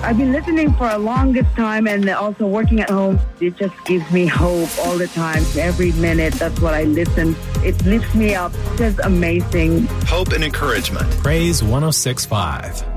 I've been listening for a longest time and also working at home. It just gives me hope all the time. Every minute, that's what I listen. It lifts me up. It's just amazing. Hope and encouragement. Praise 106.5.